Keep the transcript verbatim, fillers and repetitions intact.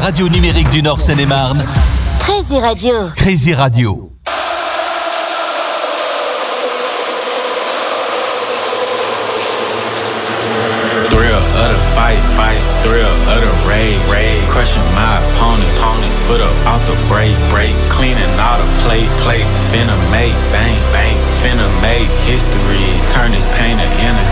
radio numérique du Nord Seine-et-Marne. Crazy Radio. Crazy Radio. Thrill of the fight, fight, thrill of the raid, raid, crushing my opponents, opponent, foot up out the break, break, cleaning all the plates, plates, finna make bang, bang, finna make history, turn this pain to entertainment.